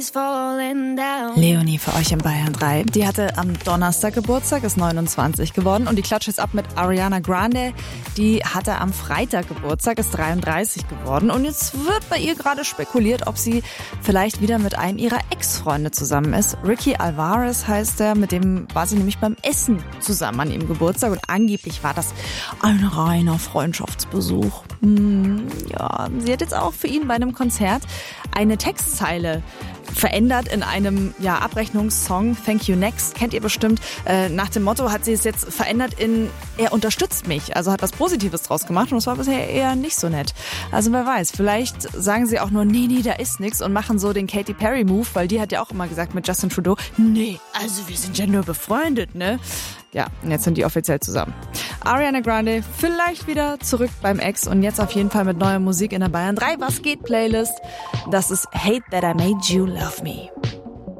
Leonie für euch in Bayern 3. Die hatte am Donnerstag Geburtstag, ist 29 geworden. Und die klatscht jetzt ab mit Ariana Grande. Die hatte am Freitag Geburtstag, ist 33 geworden. Und jetzt wird bei ihr gerade spekuliert, ob sie vielleicht wieder mit einem ihrer Ex-Freunde zusammen ist. Ricky Alvarez heißt er, mit dem war sie nämlich beim Essen zusammen an ihrem Geburtstag. Und angeblich war das ein reiner Freundschaftsbesuch. Ja, sie hat jetzt auch für ihn bei einem Konzert eine Textzeile verändert in einem Abrechnungssong, Thank You Next, kennt ihr bestimmt. Nach dem Motto hat sie es jetzt verändert in er unterstützt mich, also hat was Positives draus gemacht und das war bisher eher nicht so nett. Also wer weiß, vielleicht sagen sie auch nur, nee, da ist nix und machen so den Katy Perry Move, weil die hat ja auch immer gesagt mit Justin Trudeau, nee, also wir sind ja nur befreundet, ne? Ja, und jetzt sind die offiziell zusammen. Ariana Grande vielleicht wieder zurück beim Ex und jetzt auf jeden Fall mit neuer Musik in der Bayern 3 Was geht Playlist. Das ist Hate That I Made You Love Me.